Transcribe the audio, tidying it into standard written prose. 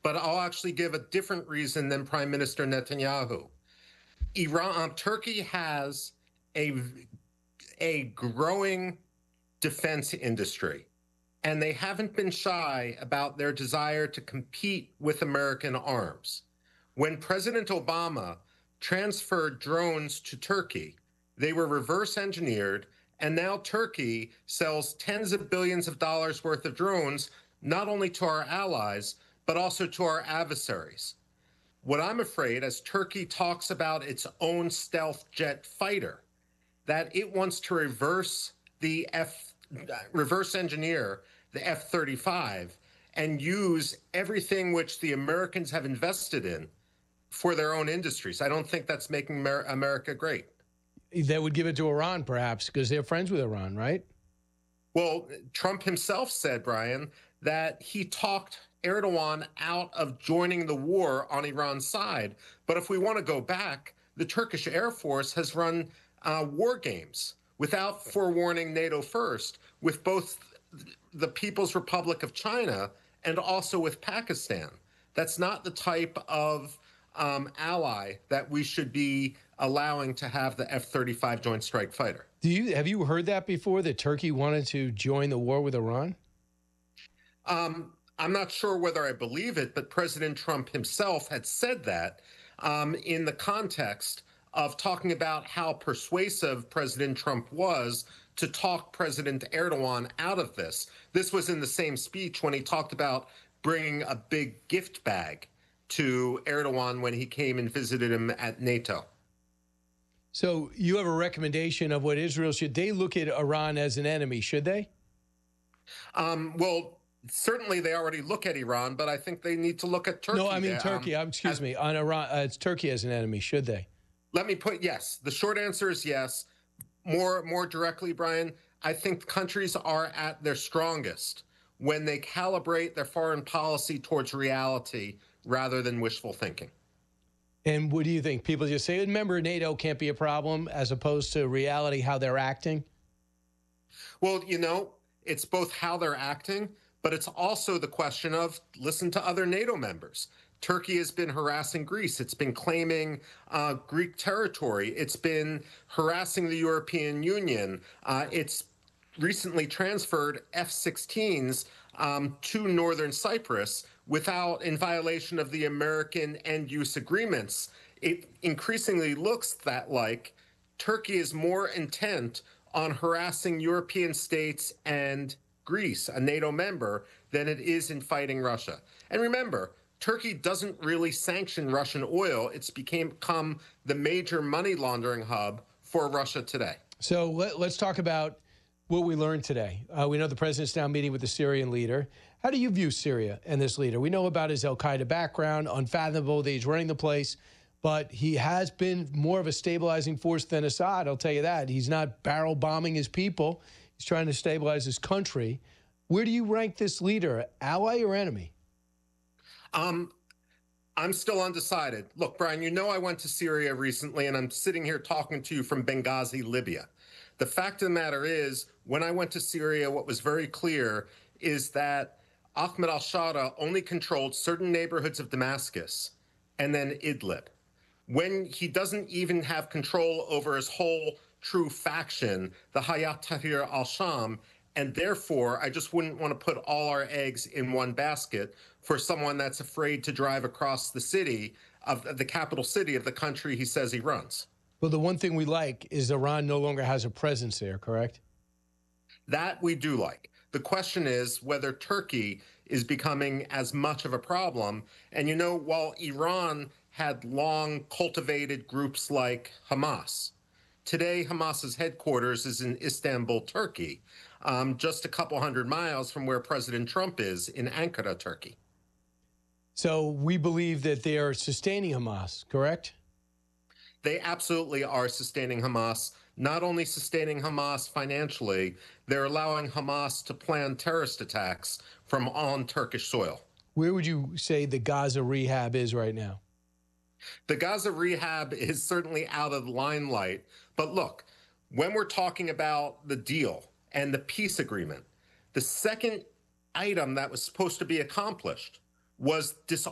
but I'll actually give a different reason than Prime Minister Netanyahu. Turkey has a growing defense industry, and they haven't been shy about their desire to compete with American arms. When President Obama transferred drones to Turkey, they were reverse engineered, and now Turkey sells tens of billions of dollars worth of drones, not only to our allies, but also to our adversaries. What I'm afraid, as Turkey talks about its own stealth jet fighter, that it wants to reverse engineer the F-35 and use everything which the Americans have invested in for their own industries. I don't think that's making America great. They would give it to Iran, perhaps, because they're friends with Iran, right? Well, Trump himself said, Brian, that he talked Erdogan out of joining the war on Iran's side. But if we want to go back, the Turkish Air Force has run war games without forewarning NATO first, with both the People's Republic of China and also with Pakistan. That's not the type of ally that we should be allowing to have the F-35 Joint Strike Fighter. Have you heard that before, that Turkey wanted to join the war with Iran? I'm not sure whether I believe it, but President Trump himself had said that in the context of talking about how persuasive President Trump was to talk President Erdogan out of this. This was in the same speech when he talked about bringing a big gift bag to Erdogan when he came and visited him at NATO. So you have a recommendation of what Israel should. They look at Iran as an enemy, should they? Well, certainly they already look at Iran, but I think they need to look at Turkey. No, I mean Turkey. Excuse me. On Iran, it's Turkey as an enemy, should they? Let me put yes. The short answer is yes. More directly, Brian, I think countries are at their strongest when they calibrate their foreign policy towards reality rather than wishful thinking. And what do you think? People just say, remember, NATO can't be a problem, as opposed to reality, how they're acting? Well, you know, it's both how they're acting, but it's also the question of listen to other NATO members. Turkey has been harassing Greece. It's been claiming Greek territory. It's been harassing the European Union. It's recently transferred F-16s to northern Cyprus in violation of the American end-use agreements. It increasingly looks that like Turkey is more intent on harassing European states and Greece, a NATO member, than it is in fighting Russia. And remember, Turkey doesn't really sanction Russian oil. It's become the major money laundering hub for Russia today. So let's talk about what we learned today. We know the president's now meeting with the Syrian leader. How do you view Syria and this leader? We know about his al-Qaeda background, unfathomable that he's running the place, but he has been more of a stabilizing force than Assad, I'll tell you that. He's not barrel bombing his people. He's trying to stabilize his country. Where do you rank this leader, ally or enemy? I'm still undecided. Look, Brian, you know I went to Syria recently, and I'm sitting here talking to you from Benghazi, Libya. The fact of the matter is, when I went to Syria, what was very clear is that Ahmed al-Shara only controlled certain neighborhoods of Damascus and then Idlib. When he doesn't even have control over his whole true faction, the Hayat Tahrir al-Sham, and therefore, I just wouldn't want to put all our eggs in one basket for someone that's afraid to drive across the city of the capital city of the country he says he runs. Well, the one thing we like is Iran no longer has a presence there, correct? That we do like. The question is whether Turkey is becoming as much of a problem. And you know, while Iran had long cultivated groups like Hamas, today Hamas's headquarters is in Istanbul, Turkey, just a couple hundred miles from where President Trump is in Ankara, Turkey. So we believe that they are sustaining Hamas, correct? They absolutely are sustaining Hamas, not only sustaining Hamas financially, they're allowing Hamas to plan terrorist attacks from on Turkish soil. Where would you say the Gaza rehab is right now? The Gaza rehab is certainly out of the limelight. But look, when we're talking about the deal and the peace agreement, the second item that was supposed to be accomplished was